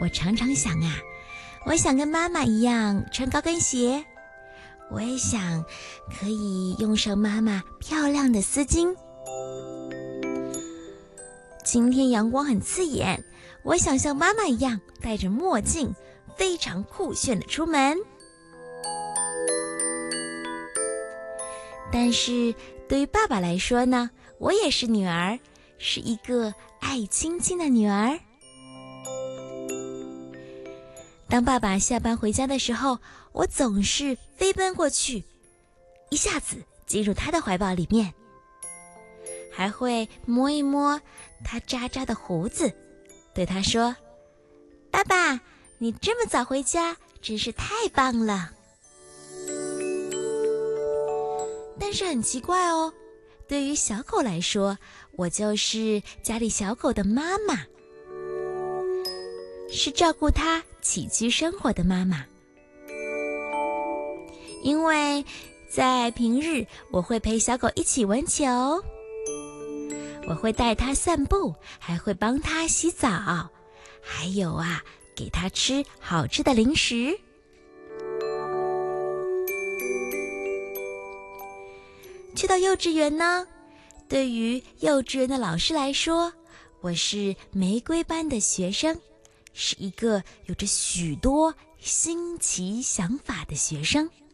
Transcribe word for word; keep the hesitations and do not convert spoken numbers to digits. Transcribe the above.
我常常想啊，我想跟妈妈一样穿高跟鞋，我也想可以用上妈妈漂亮的丝巾。今天阳光很刺眼，我想像妈妈一样戴着墨镜，非常酷炫的出门。但是对于爸爸来说呢，我也是女儿，是一个爱亲亲的女儿。当爸爸下班回家的时候，我总是飞奔过去，一下子进入他的怀抱里面，还会摸一摸他渣渣的胡子，对他说：爸爸，你这么早回家，真是太棒了。但是很奇怪哦，对于小狗来说，我就是家里小狗的妈妈，是照顾它起居生活的妈妈。因为在平日，我会陪小狗一起玩球，我会带它散步，还会帮它洗澡，还有啊，给它吃好吃的零食。去到幼稚园呢，对于幼稚园的老师来说，我是玫瑰班的学生，是一个有着许多新奇想法的学生。